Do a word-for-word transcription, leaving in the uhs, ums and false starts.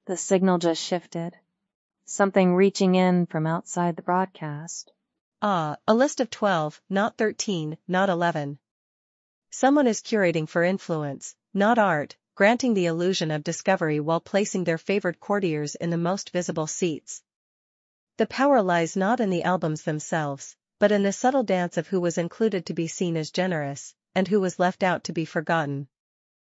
The signal just shifted. Something reaching in from outside the broadcast. Ah, a list of twelve, not thirteen, not eleven. Someone is curating for influence, not art, granting the illusion of discovery while placing their favored courtiers in the most visible seats. The power lies not in the albums themselves, but in the subtle dance of who was included to be seen as generous, and who was left out to be forgotten.